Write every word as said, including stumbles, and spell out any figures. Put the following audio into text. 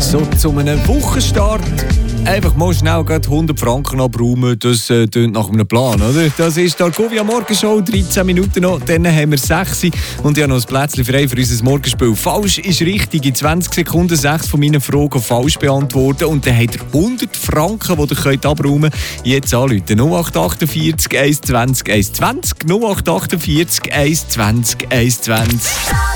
So zu einem Wochenstart einfach mal schnell hundert Franken abräumen, das äh, tönt nach einem Plan, oder? Das ist die Argovia Morgenshow, dreizehn Minuten noch, dann haben wir sechs und ich habe noch ein Plätzchen frei für unser Morgenspiel. Falsch ist richtig, in zwanzig Sekunden sechs von meinen Fragen falsch beantworten und dann habt ihr hundert Franken, die ihr könnt abräumen könnt. Jetzt anrufen null acht achtundvierzig eins zwanzig eins zwanzig, null acht achtundvierzig eins zwanzig eins zwanzig.